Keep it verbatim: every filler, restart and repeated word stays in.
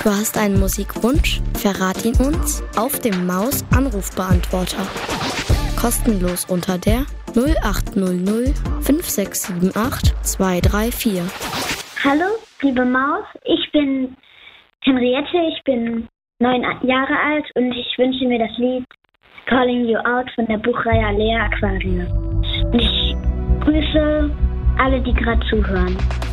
Du hast einen Musikwunsch? Verrat ihn uns auf dem Maus-Anrufbeantworter. Kostenlos unter der null acht null null fünf sechs sieben acht zwei drei vier. Hallo, liebe Maus, ich bin Henriette, ich bin neun Jahre alt und ich wünsche mir das Lied Calling You Out von der Buchreihe Alea Aquarium. Und ich grüße alle, die gerade zuhören.